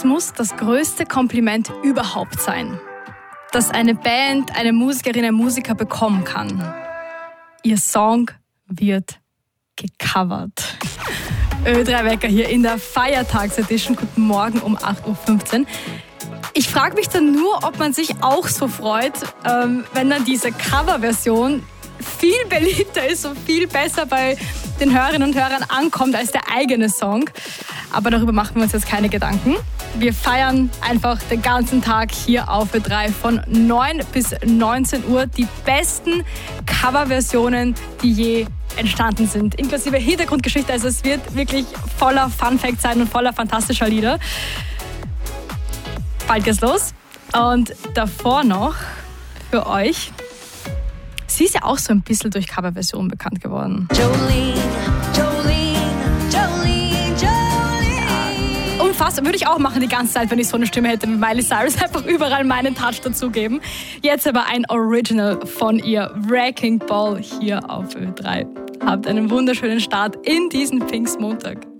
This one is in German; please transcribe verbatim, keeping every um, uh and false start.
muss das größte Kompliment überhaupt sein, das eine Band, eine Musikerin, ein Musiker bekommen kann. Ihr Song wird gecovert. Ö drei Wecker hier in der Feiertagsedition. Guten Morgen um acht Uhr fünfzehn. Ich frage mich dann nur, ob man sich auch so freut, ähm, wenn dann diese Coverversion viel beliebter ist und viel besser bei den Hörerinnen und Hörern ankommt als der eigene Song. Aber darüber machen wir uns jetzt keine Gedanken. Wir feiern einfach den ganzen Tag hier auf Ö drei von neun bis neunzehn Uhr die besten Coverversionen, die je entstanden sind, inklusive Hintergrundgeschichte. Also es wird wirklich voller Funfacts sein und voller fantastischer Lieder. Bald geht's los. Und davor noch für euch, sie ist ja auch so ein bisschen durch Coverversion bekannt geworden. Jolene, Jolene, Jolene, Jolene. Unfassbar, würde ich auch machen die ganze Zeit, wenn ich so eine Stimme hätte wie Miley Cyrus. Einfach überall meinen Touch dazugeben. Jetzt aber ein Original von ihr, Wrecking Ball, hier auf Ö drei. Habt einen wunderschönen Start in diesen Pfingstmontag.